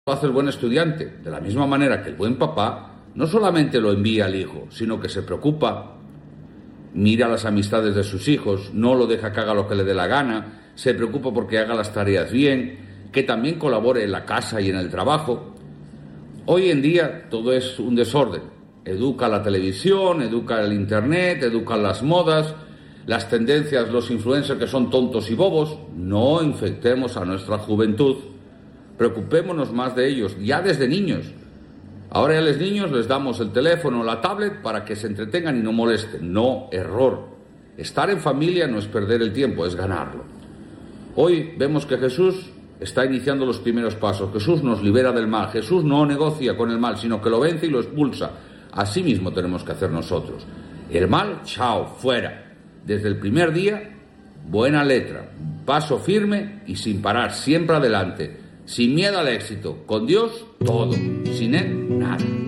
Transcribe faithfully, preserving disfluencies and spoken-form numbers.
Lo hace el buen estudiante, de la misma manera que el buen papá no solamente lo envía al hijo, sino que se preocupa, mira las amistades de sus hijos, no lo deja que haga lo que le dé la gana, se preocupa porque haga las tareas bien, que también colabore en la casa y en el trabajo. Hoy en día todo es un desorden. Educa la televisión, educa el internet, educan las modas, las tendencias, los influencers que son tontos y bobos. No infectemos a nuestra juventud. Preocupémonos más de ellos, ya desde niños. Ahora a los niños les damos el teléfono o la tablet para que se entretengan y no molesten. No, error. Estar en familia no es perder el tiempo, es ganarlo. Hoy vemos que Jesús está iniciando los primeros pasos. Jesús nos libera del mal. Jesús no negocia con el mal, sino que lo vence y lo expulsa. Así mismo tenemos que hacer nosotros. El mal, chao, fuera. Desde el primer día, buena letra, paso firme y sin parar, siempre adelante. Sin miedo al éxito, con Dios todo, sin Él nada.